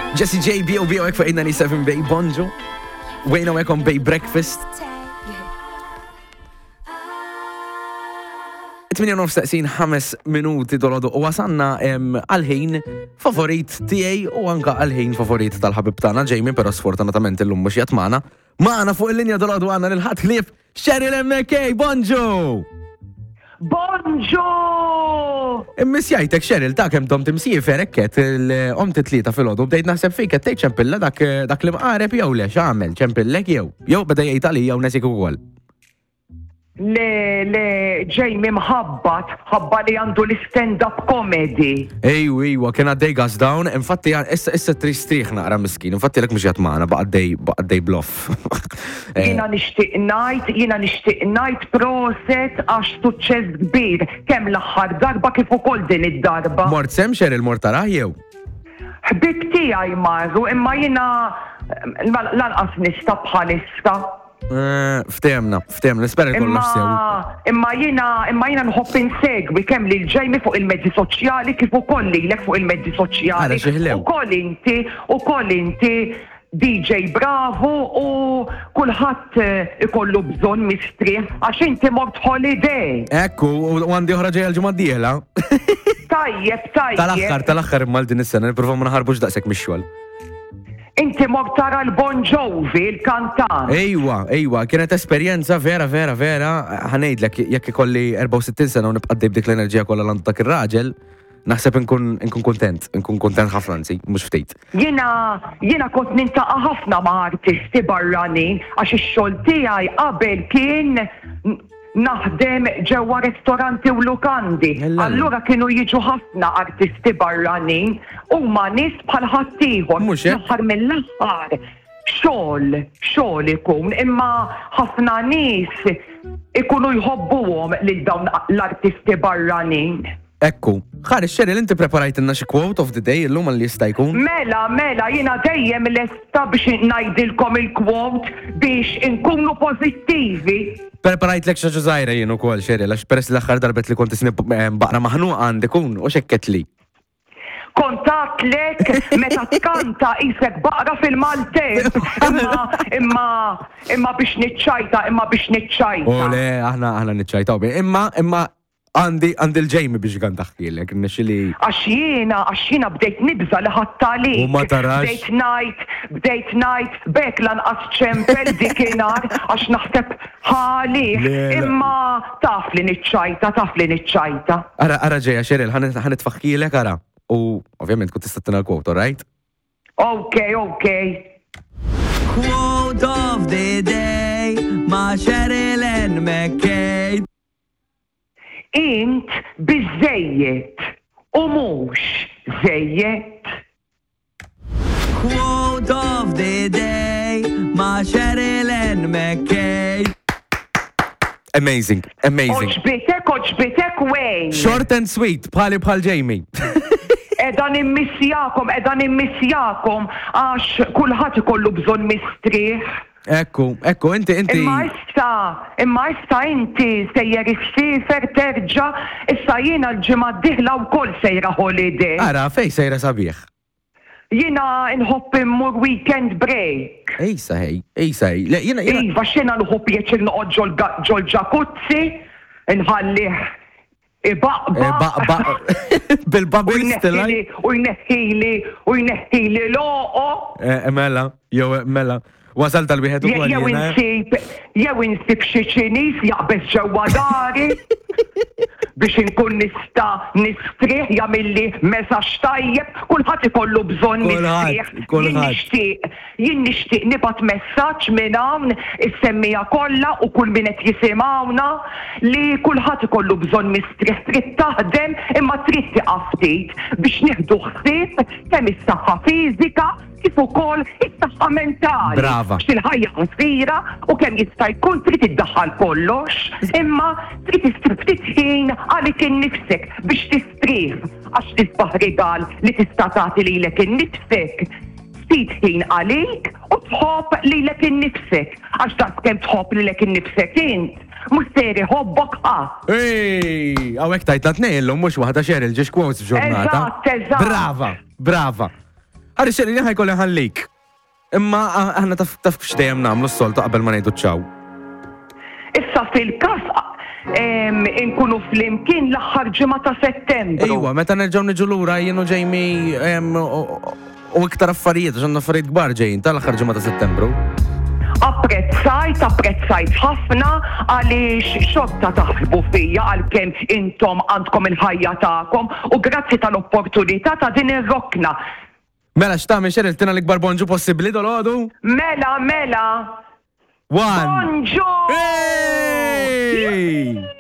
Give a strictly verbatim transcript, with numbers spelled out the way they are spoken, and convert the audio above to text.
Jesse J, B O B O ek fuq ninety-seven Bay Bonjo. Wayne O'Ek on Bay Breakfast. tminja nofs taqsin ħames minuti dolodu u wasanna għal-ħin favorit tiegħi u anka għal-ħin favorit tal-ħabib tagħna Jamie, però sfortunatament illum mhux jgħat magħna. Magħna fuq il-linja dolodu għandna lil ħadd ħlief Cheryl M K. Bonjo! Bonjo! Immissjajtek Cheryl ta' kemm dom timsiefer hekket il-om titlieta fil-għodu bdejt naħseb fik qed tgħid ċempilla dak dak li mqareb jew le x'għamel ċempillek jew jew beda jgħid għalija jew nesik ukoll. Le, le, Jamie mħabbat, ħabba li għandu l-stand-up comedy. Ejju, ejju, kien għaddej gas down, infatti issa issa tristriħ naqra miskin, infatti l-ek mux jatmana, baqaddej, baqaddej bluff. Jina nishtiq najt, jina nishtiq najt proset għax suċċess kbir, kemm l-aħħar darba kif ukoll din id-darba. Mort sem Cheryl mort taraħ jew? Ħbib tiegħi marru, imma jina lanqas nista bħalissa. Ftemna, ftemna, nispera kollox sew. Imma jina, imma jina nħobb insegwi kemm lil Jamie fuq il-mezzi soċjali kif ukoll lilek fuq il-mezzi soċjali. Ukoll inti, ukoll inti D J bravo u kulħadd ikollu bżonn mistrieħ għax inti mort holiday. Ekku, u għandi oħra ġejja l-ġimgħa d-dieħla. Tajjeb, tajjeb. Tal-aħħar, tal-aħħar imma din is-sena nipprova ma naħarbux daqshekk mix-xogħol. Inti mort tara l-Bon Jovi, il-kantant. Ejwa, ejwa, kienet esperjenza vera, vera, vera. Ħanejdlek jekk ikolli erba' u sittin sena u nibqa' b'dik l-enerġija kollha l dak ir-raġel, naħseb inkun inkun kuntent, inkun kuntent ħafna anzi, mhux ftit. Jiena jiena kont nintaqa' ħafna ma' artisti barranin għax ix-xogħol tiegħi qabel kien naħdem ġewwa ristoranti u lukandi. Allura kienu jiġu ħafna artisti barranin huma nies bħal ħaddieħor. L-aħħar mill-aħħar xogħol, xogħol ikun, imma ħafna nies ikunu jħobbuhom lil dawn l-artisti barranin. Ekku, ħares Cheryl inti preparajt inna xi quote of the day illum li jista' jkun? Mela, mela, jiena dejjem lesta biex ngħidilkom il-quote biex inkunu pożittivi. Preparajt lek xaġa żgħira jien ukoll Cheryl għax peress l-aħħar darbet li kont isni baqra maħnuqa għandi kun u xekket li. Kontat lek meta tkanta isek baqra fil-Maltej. Imma imma imma biex niċċajta, imma biex niċċajta. O le, aħna aħna niċċajtaw bi. Imma imma għandi għandi l-Jamie biex kan taħkilek, nixili. Għax jiena, għax jiena bdejt nibża li ħattali. U ma tarax. Bdejt najt, bdejt najt, bek lanqas ċempel dikinar, għax naħseb ħali. Imma taf li niċċajta, taf li niċċajta. Ara, ara ġeja, Cheryl, ħanet faħkilek, ara. U ovvjament kont tista' tina l-quote, all right? Okay, okay. Quote of the day ma' Cheryl M K. Int biżejjed u mhux żejjed. Quote of the day ma' Cheryl M K. Amazing, amazing. Oġbitek, oġbitek Wayne. Short and sweet, bħali bħal Jamie. Edan immissjakom, edan immissjakom, għax kulħadd ikollu bżonn mistrieħ. Ekku, ekku, inti, inti. Imma issa, imma issa inti sejjer issifer terġa', issa jiena l-ġimgħa d-dieħla wkoll sejra holiday. Ara, fej sejra sabiħ. Jiena nħobb immur weekend break. Ejsa hej, ejsa hej. Jiena jiena. Iva x'jiena nħobb jeċil noqgħod ġol ġakuzzi, inħallih ibaqba. Ibaqba. Bil-bubbles tilaj. U jneħħili, u jneħħili loqo. Mela, jew mela. Wasal tal-wieħed ukoll. Jew insib, jew insib xi Ċiniż jaqbeż ġewwa dari biex inkun nista' nistrieħ jagħmilli mesaġġ tajjeb, kulħadd ikollu bżonn nistrieħ. Jien nixtieq, jien nixtieq nibgħat messaġġ minn hawn is-semmija kollha u kull min qed jisimgħuna li kulħadd ikollu bżonn mistrieħ trid taħdem imma trid tiqaf ftit biex nieħdu ħsieb kemm is-saħħa fiżika kif ukoll is-saħħa mentali. Brava. X'il-ħajja qasira u kemm jista' jkun trid iddaħħal kollox, imma trid istrib ftit ħin għalik innifsek biex tistrieħ għax tisbaħ rigal li tista' tagħti lilek innifsek. Ftit ħin għalik u tħobb lilek innifsek għax daqskemm tħobb lilek innifsek int. Mux seri ħobbok ħadd. Ej, għawek tajt la tnejn l-lum mux waħda Cheryl ġiex quotes f'ġurnata. Eżatt, eżatt. Brava, brava. Għarri xerri li ħajkolli ħallik. Imma aħna taf taf x'dejjem nagħmlu s-soltu qabel ma ngħidu ċaw. Issa fil-każ inkunu flimkien l-aħħar ġimgħa ta' Settembru. Ejwa, meta nerġgħu niġu lura jien u Jamie u iktar affarijiet, għax għandna affarijiet kbar ġejjin tal-aħħar ġimgħa ta' Settembru. Apprezzajt, apprezzajt ħafna għaliex xorta taħsbu fija għalkemm intom għandkom il-ħajja tagħkom u grazzi tal-opportunità ta' din ir-rokna. Mela x'tagħmel Cheryl tina l-ikbar bonġu possibbli dolodu? Mela, mela. One. Bonġu! Hey!